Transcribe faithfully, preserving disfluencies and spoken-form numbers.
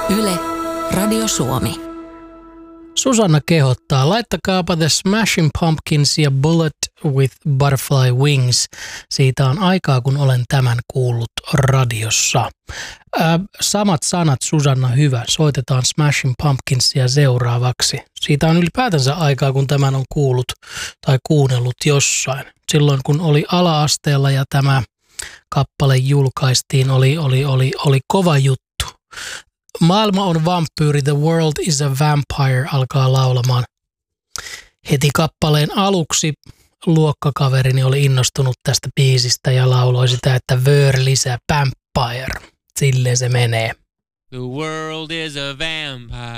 Yle, Radio Suomi. Susanna kehottaa, laittakaapa The Smashing Pumpkins ja Bullet with Butterfly Wings. Siitä on aikaa, kun olen tämän kuullut radiossa. Äh, samat sanat, Susanna, hyvä. Soitetaan Smashing Pumpkinsia seuraavaksi. Siitä on ylipäätänsä aikaa, kun tämän on kuullut tai kuunnellut jossain. Silloin, kun oli ala-asteella ja tämä kappale julkaistiin, oli, oli, oli, oli kova juttu. Maailma on vampyyri, the world is a vampire, alkaa laulamaan. Heti kappaleen aluksi luokkakaverini oli innostunut tästä biisistä ja lauloi sitä, että word lisää vampire. Silleen se menee. The world is a vampire.